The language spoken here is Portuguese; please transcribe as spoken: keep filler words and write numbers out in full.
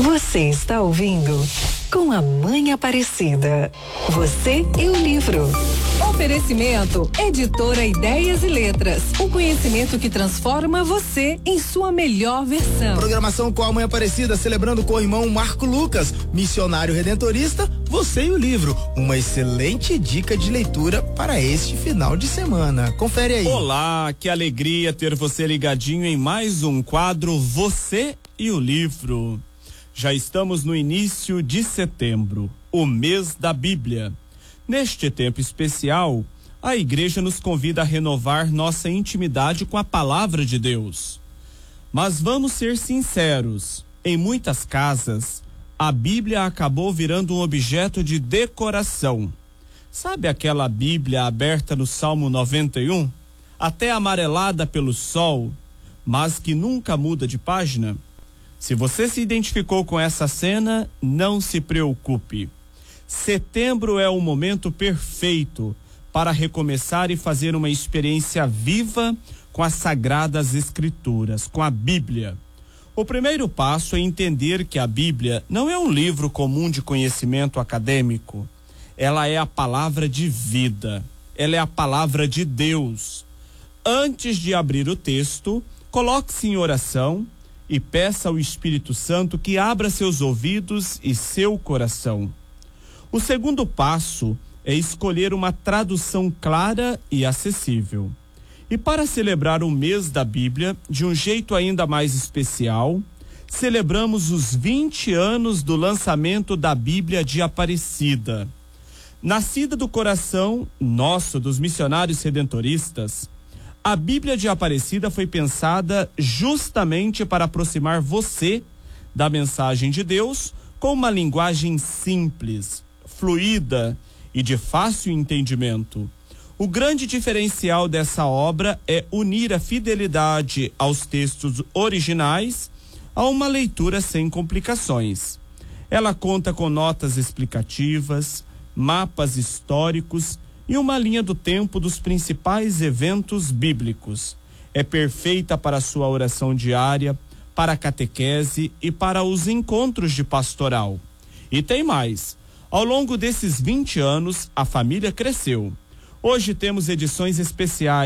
Você está ouvindo Com a Mãe Aparecida. Você e o livro. Oferecimento Editora Ideias e Letras. O conhecimento que transforma você em sua melhor versão. Programação Com a Mãe Aparecida, celebrando com o irmão Marco Lucas, missionário redentorista, você e o livro. Uma excelente dica de leitura para este final de semana. Confere aí. Olá, que alegria ter você ligadinho em mais um quadro Você e o Livro. Já estamos no início de setembro, o mês da Bíblia. Neste tempo especial, a igreja nos convida a renovar nossa intimidade com a palavra de Deus. Mas vamos ser sinceros, em muitas casas, a Bíblia acabou virando um objeto de decoração. Sabe aquela Bíblia aberta no Salmo noventa e um? Até amarelada pelo sol, mas que nunca muda de página? Se você se identificou com essa cena, não se preocupe. Setembro é o momento perfeito para recomeçar e fazer uma experiência viva com as Sagradas Escrituras, com a Bíblia. O primeiro passo é entender que a Bíblia não é um livro comum de conhecimento acadêmico. Ela é a palavra de vida. Ela é a palavra de Deus. Antes de abrir o texto, coloque-se em oração e peça ao Espírito Santo que abra seus ouvidos e seu coração. O segundo passo é escolher uma tradução clara e acessível. E para celebrar o mês da Bíblia, de um jeito ainda mais especial, celebramos os vinte anos do lançamento da Bíblia de Aparecida. Nascida do coração nosso, dos missionários redentoristas, a Bíblia de Aparecida foi pensada justamente para aproximar você da mensagem de Deus com uma linguagem simples, fluida e de fácil entendimento. O grande diferencial dessa obra é unir a fidelidade aos textos originais a uma leitura sem complicações. Ela conta com notas explicativas, mapas históricos e uma linha do tempo dos principais eventos bíblicos. É perfeita para a sua oração diária, para a catequese e para os encontros de pastoral. E tem mais. Ao longo desses vinte anos, a família cresceu. Hoje temos edições especiais